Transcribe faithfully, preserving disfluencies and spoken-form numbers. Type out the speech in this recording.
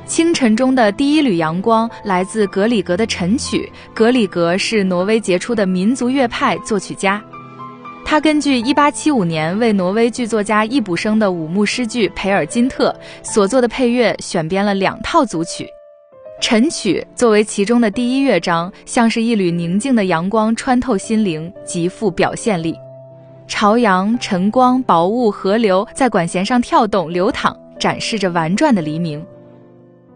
清晨中的第一缕阳光来自格里格的晨曲。格里格是挪威杰出的民族乐派作曲家，他根据一八七五年为挪威剧作家易卜生的五幕诗剧《培尔金特》所做的配乐，选编了两套组曲。晨曲作为其中的第一乐章，像是一缕宁静的阳光穿透心灵，极富表现力。朝阳、晨光、薄雾、河流在管弦上跳动流淌，展示着婉转的黎明。